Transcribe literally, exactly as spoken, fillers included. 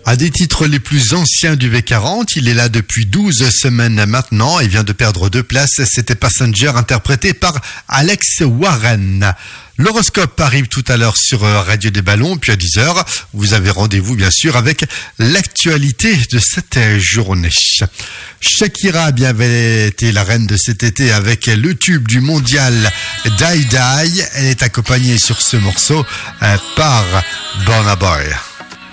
Un des titres les plus anciens du V quarante, il est là depuis douze semaines maintenant et vient de perdre deux places. C'était Passenger interprété par Alex Warren. L'horoscope arrive tout à l'heure sur Radio des Ballons, puis à dix heures, vous avez rendez-vous bien sûr avec l'actualité de cette journée. Shakira bien avait été la reine de cet été avec le tube du mondial Die Die. Elle est accompagnée sur ce morceau par Burna Boy.